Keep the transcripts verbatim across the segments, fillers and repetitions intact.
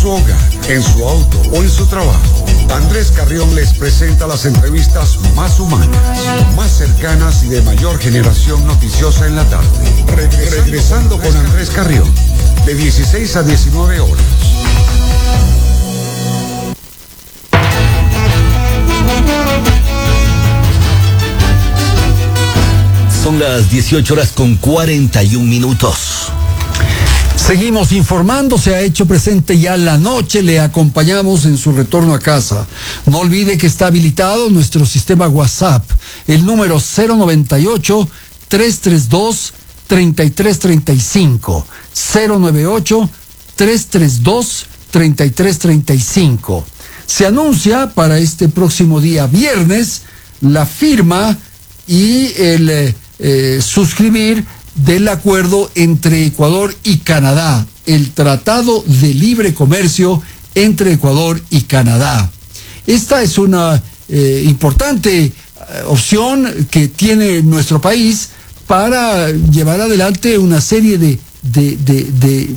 su hogar, en su auto o en su trabajo. Andrés Carrión les presenta las entrevistas más humanas, más cercanas y de mayor generación noticiosa en la tarde. Regresando, Regresando con Andrés Carrión, de dieciséis a diecinueve horas. Son las dieciocho horas con cuarenta y un minutos. Seguimos informando, se ha hecho presente ya la noche, le acompañamos en su retorno a casa. No olvide que está habilitado nuestro sistema WhatsApp, el número cero noventa y ocho, tres tres dos, treinta y tres treinta y cinco, cero noventa y ocho, tres tres dos, treinta y tres treinta y cinco. Se anuncia para este próximo día viernes la firma y el eh, eh, suscribir del acuerdo entre Ecuador y Canadá, el Tratado de Libre Comercio entre Ecuador y Canadá. Esta es una eh, importante eh, opción que tiene nuestro país para llevar adelante una serie de, de, de, de,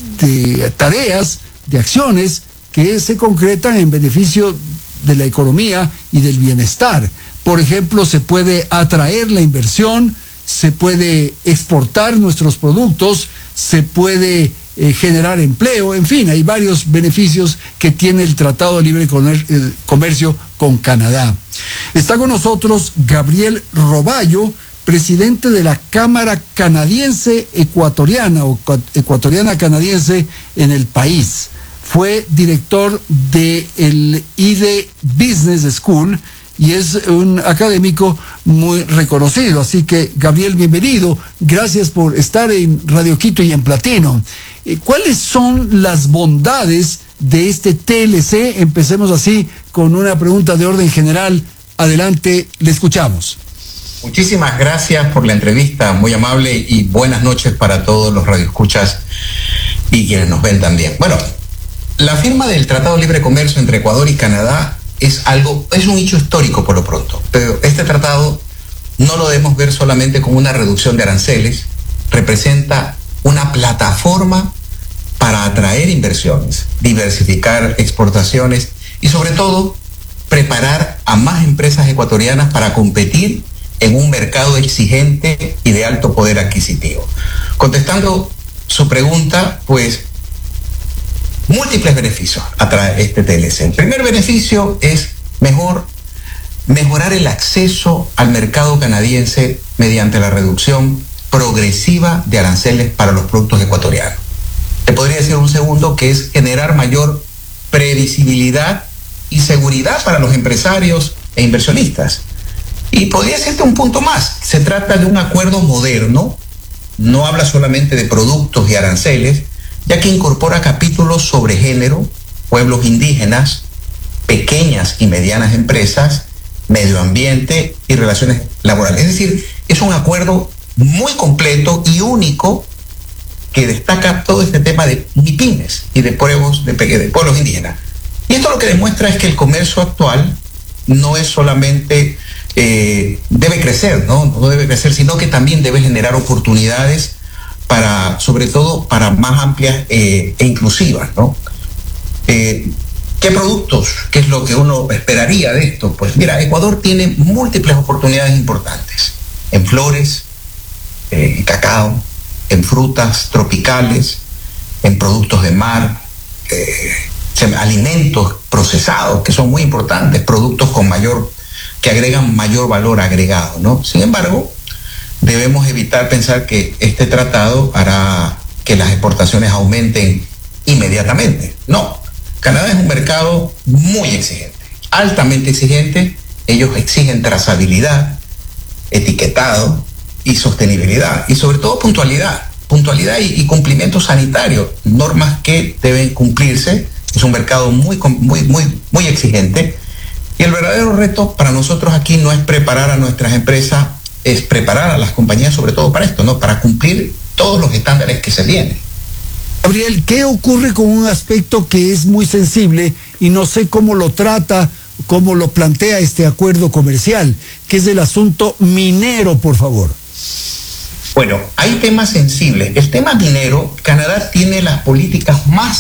de tareas, de acciones que se concretan en beneficio de la economía y del bienestar. Por ejemplo, se puede atraer la inversión, se puede exportar nuestros productos, se puede eh, generar empleo, en fin, hay varios beneficios que tiene el Tratado de Libre Comercio con Canadá. Está con nosotros Gabriel Roballo, presidente de la Cámara Canadiense Ecuatoriana o Ecuatoriana Canadiense en el país. Fue director del I D E Business School y es un académico muy reconocido. Así que, Gabriel, bienvenido. Gracias por estar en Radio Quito y en Platino. ¿Cuáles son las bondades de este T L C? Empecemos así con una pregunta de orden general. Adelante, le escuchamos. Muchísimas gracias por la entrevista, muy amable, y buenas noches para todos los radioescuchas y quienes nos ven también. Bueno, la firma del Tratado de Libre Comercio entre Ecuador y Canadá es algo, es un hecho histórico por lo pronto, pero este tratado no lo debemos ver solamente como una reducción de aranceles, representa una plataforma para atraer inversiones, diversificar exportaciones y sobre todo preparar a más empresas ecuatorianas para competir en un mercado exigente y de alto poder adquisitivo. Contestando su pregunta, pues múltiples beneficios atrae este T L C. El primer beneficio es mejor, mejorar el acceso al mercado canadiense mediante la reducción progresiva de aranceles para los productos ecuatorianos. Te podría decir un segundo, que es generar mayor previsibilidad y seguridad para los empresarios e inversionistas. Y podría decirte un punto más, se trata de un acuerdo moderno, no habla solamente de productos y aranceles, ya que incorpora capítulos sobre género, pueblos indígenas, pequeñas y medianas empresas, medio ambiente y relaciones laborales. Es decir, es un acuerdo muy completo y único que destaca todo este tema de MIPYMES y de pueblos, de, de pueblos indígenas. Y esto lo que demuestra es que el comercio actual no es solamente, eh, debe crecer, ¿no? No debe crecer, sino que también debe generar oportunidades para, sobre todo, para más amplias eh, e inclusivas, ¿no? Eh, ¿Qué productos? ¿Qué es lo que uno esperaría de esto? Pues mira, Ecuador tiene múltiples oportunidades importantes en flores, eh, en cacao, en frutas tropicales, en productos de mar, eh, alimentos procesados que son muy importantes, productos con mayor, que agregan mayor valor agregado, ¿no? Sin embargo, debemos evitar pensar que este tratado hará que las exportaciones aumenten inmediatamente. No, Canadá es un mercado muy exigente, altamente exigente. Ellos exigen trazabilidad, etiquetado y sostenibilidad, y sobre todo puntualidad, puntualidad y, y cumplimiento sanitario, normas que deben cumplirse. Es un mercado muy, muy, muy, muy exigente. Y el verdadero reto para nosotros aquí no es preparar a nuestras empresas, es preparar a las compañías sobre todo para esto, ¿no? Para cumplir todos los estándares que se vienen. Gabriel, ¿qué ocurre con un aspecto que es muy sensible y no sé cómo lo trata, cómo lo plantea este acuerdo comercial, que es el asunto minero, por favor? Bueno, hay temas sensibles. El tema minero, Canadá tiene las políticas más